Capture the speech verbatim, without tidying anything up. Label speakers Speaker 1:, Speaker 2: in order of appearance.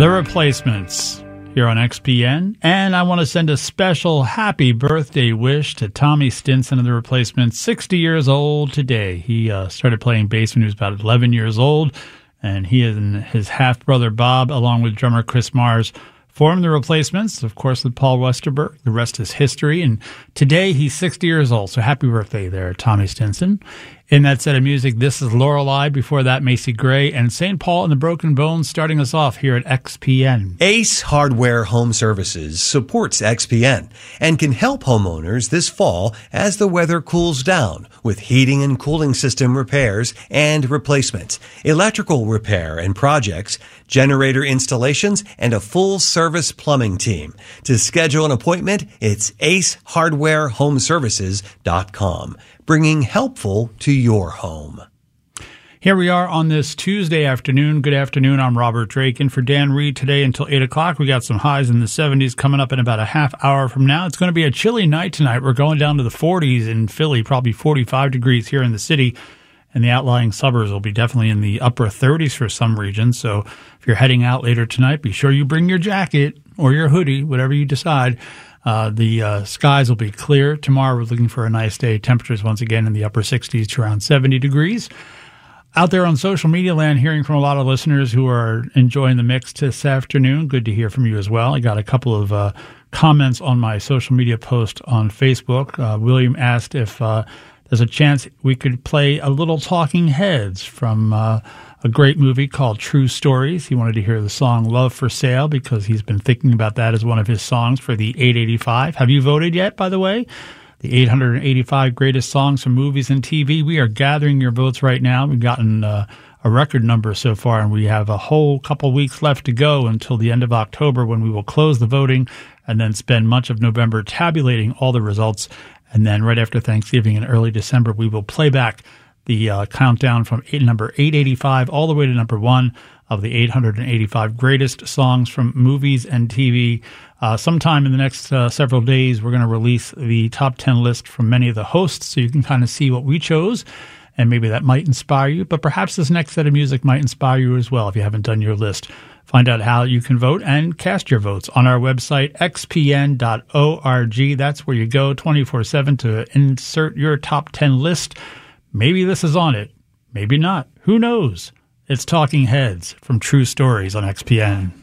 Speaker 1: The Replacements here on X P N. And I want to send a special happy birthday wish to Tommy Stinson of The Replacements, sixty years old today. He uh, started playing bass when he was about eleven years old, and he and his half-brother Bob, along with drummer Chris Mars, formed The Replacements, of course, with Paul Westerberg. The rest is history. And today he's sixty years old, so happy birthday there, Tommy Stinson. In that set of music, this is Lorelei. Before that, Macy Gray and Saint Paul and the Broken Bones starting us off here at X P N.
Speaker 2: Ace Hardware Home Services supports X P N and can help homeowners this fall as the weather cools down with heating and cooling system repairs and replacements, electrical repair and projects, generator installations, and a full-service plumbing team. To schedule an appointment, it's ace hardware home services dot com. Bringing helpful to your home.
Speaker 1: Here we are on this Tuesday afternoon. Good afternoon. I'm Robert Drake. And for Dan Reed today until eight o'clock, we got some highs in the seventies coming up in about a half hour from now. It's going to be a chilly night tonight. We're going down to the forties in Philly, probably forty-five degrees here in the city. And the outlying suburbs will be definitely in the upper thirties for some regions. So if you're heading out later tonight, be sure you bring your jacket or your hoodie, whatever you decide. Uh, the uh, skies will be clear. Tomorrow we're looking for a nice day. Temperatures once again in the upper sixties to around seventy degrees. Out there on social media land, hearing from a lot of listeners who are enjoying the mix this afternoon. Good to hear from you as well. I got a couple of uh, comments on my social media post on Facebook. Uh, William asked if uh, there's a chance we could play a little Talking Heads from uh, a great movie called True Stories. He wanted to hear the song Love for Sale because he's been thinking about that as one of his songs for the eight eighty-five. Have you voted yet, by the way? The eight hundred eighty-five greatest songs from movies and T V. We are gathering your votes right now. We've gotten uh, a record number so far, and we have a whole couple weeks left to go until the end of October when we will close the voting and then spend much of November tabulating all the results. And then right after Thanksgiving in early December, we will play back the uh, countdown from eight, number eight eighty-five all the way to number one of the eight hundred eighty-five greatest songs from movies and T V. Uh, sometime in the next uh, several days, we're going to release the top ten list from many of the hosts so you can kind of see what we chose, and maybe that might inspire you. But perhaps this next set of music might inspire you as well if you haven't done your list. Find out how you can vote and cast your votes on our website, x p n dot org. That's where you go twenty-four seven to insert your top ten list. Maybe this is on it. Maybe not. Who knows? It's Talking Heads from True Stories on X P N.